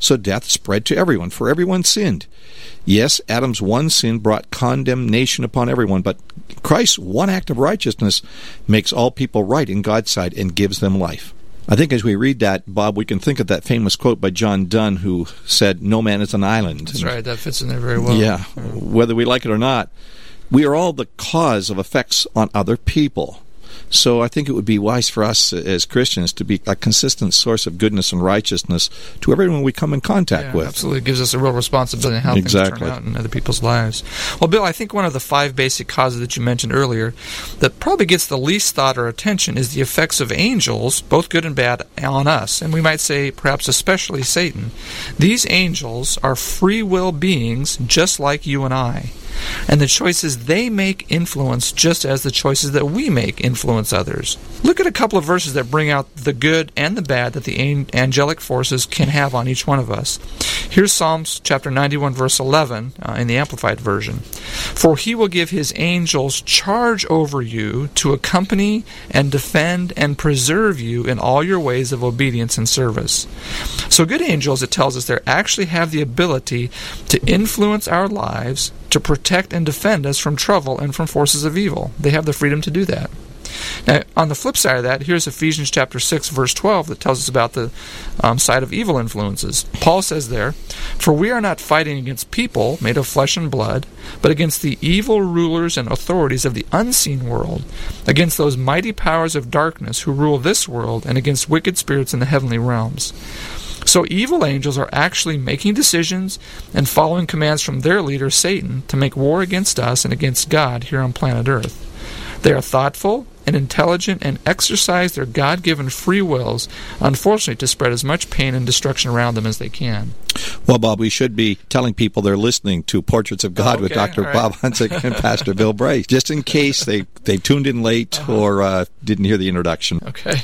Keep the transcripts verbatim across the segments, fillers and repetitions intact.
so death spread to everyone, for everyone sinned. Yes, Adam's one sin brought condemnation upon everyone, but Christ's one act of righteousness makes all people right in God's sight and gives them life. I think as we read that, Bob, we can think of that famous quote by John Donne, who said, "No man is an island." That's right. That fits in there very well. Yeah. yeah. Whether we like it or not, we are all the cause of effects on other people. So I think it would be wise for us as Christians to be a consistent source of goodness and righteousness to everyone we come in contact yeah, with. Absolutely. It gives us a real responsibility in how exactly. things turn out in other people's lives. Well, Bill, I think one of the five basic causes that you mentioned earlier that probably gets the least thought or attention is the effects of angels, both good and bad, on us. And we might say perhaps especially Satan. These angels are free will beings just like you and I. And the choices they make influence just as the choices that we make influence others. Look at a couple of verses that bring out the good and the bad that the angelic forces can have on each one of us. Here's Psalms chapter ninety-one, verse eleven uh, in the Amplified Version. "For he will give his angels charge over you to accompany and defend and preserve you in all your ways of obedience and service." So good angels, it tells us, they actually have the ability to influence our lives, to protect and defend us from trouble and from forces of evil. They have the freedom to do that. Now, on the flip side of that, here's Ephesians chapter six, verse twelve, that tells us about the um, side of evil influences. Paul says there, "For we are not fighting against people made of flesh and blood, but against the evil rulers and authorities of the unseen world, against those mighty powers of darkness who rule this world, and against wicked spirits in the heavenly realms." So evil angels are actually making decisions and following commands from their leader, Satan, to make war against us and against God here on planet Earth. They are thoughtful and intelligent and exercise their God-given free wills, unfortunately, to spread as much pain and destruction around them as they can. Well, Bob, we should be telling people they're listening to Portraits of God okay, with Doctor right. Bob Hunsick and Pastor Bill Brace, just in case they, they tuned in late uh-huh. or uh, didn't hear the introduction. Okay.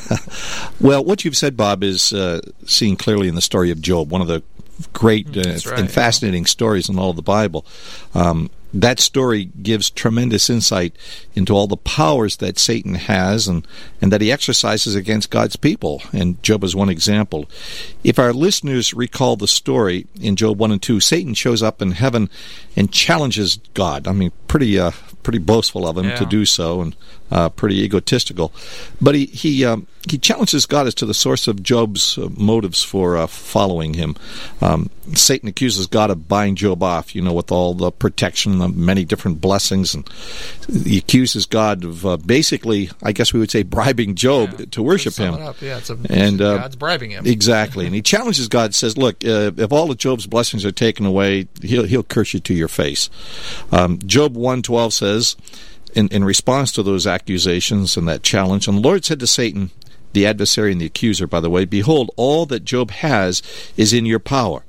Well, what you've said, Bob, is uh, seen clearly in the story of Job, one of the great uh, right, and fascinating yeah. stories in all of the Bible. Um, that story gives tremendous insight into all the powers that Satan has and, and that he exercises against God's people. And Job is one example. If our listeners recall the story in Job one and two, Satan shows up in heaven and challenges God. I mean, pretty uh, pretty boastful of him yeah. to do so, and uh, pretty egotistical. But he he um, he challenges God as to the source of Job's uh, motives for uh, following him. Um, Satan accuses God of buying Job off, you know, with all the protection, the many different blessings, and he accuses God of uh, basically, I guess we would say, bribing Job yeah. to worship to sum him. It up. Yeah, it's a, and uh, God's bribing him. Exactly, and he challenges God, says, "Look, uh, if all of Job's blessings are taken away, he'll he'll curse you to your face." Um, Job one twelve says, in in response to those accusations and that challenge, "And the Lord said to Satan," the adversary and the accuser, by the way, "Behold, all that Job has is in your power."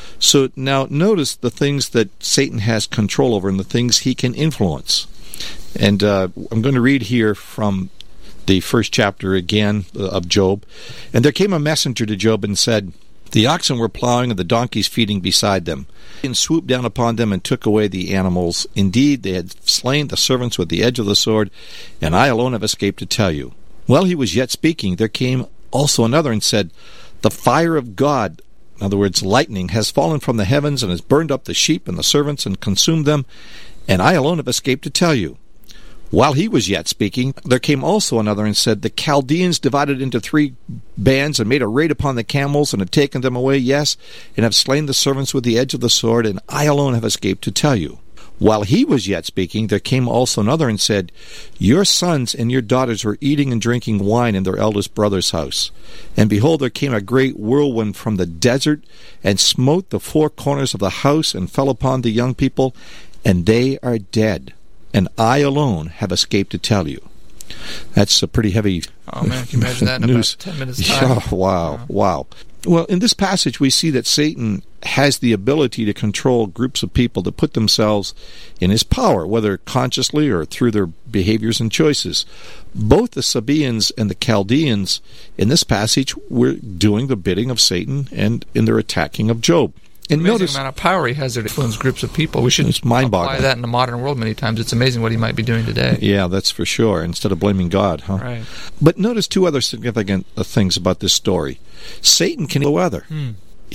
So now notice the things that Satan has control over and the things he can influence. And uh, I'm going to read here from the first chapter again of Job. "And there came a messenger to Job and said, The oxen were plowing and the donkeys feeding beside them, and swooped down upon them and took away the animals. Indeed, they had slain the servants with the edge of the sword, and I alone have escaped to tell you. While he was yet speaking, there came also another and said, The fire of God," in other words, lightning, "has fallen from the heavens and has burned up the sheep and the servants and consumed them, and I alone have escaped to tell you. While he was yet speaking, there came also another and said, The Chaldeans divided into three bands and made a raid upon the camels and have taken them away, yes, and have slain the servants with the edge of the sword, and I alone have escaped to tell you. While he was yet speaking, there came also another and said, Your sons and your daughters were eating and drinking wine in their eldest brother's house. And behold, there came a great whirlwind from the desert, and smote the four corners of the house, and fell upon the young people, and they are dead. And I alone have escaped to tell you." That's a pretty heavy Oh, man, can you imagine that in news. about ten minutes time? Oh, wow, yeah. wow. Well, in this passage, we see that Satan has the ability to control groups of people to put themselves in his power, whether consciously or through their behaviors and choices. Both the Sabaeans and the Chaldeans in this passage were doing the bidding of Satan and in their attacking of Job. And amazing notice, amount of power he has there to influence groups of people. We should it's mind-boggling. apply that in the modern world many times. It's amazing what he might be doing today. Yeah, that's for sure, instead of blaming God. Huh? Right. But notice two other significant things about this story. Satan can kill weather. Hmm.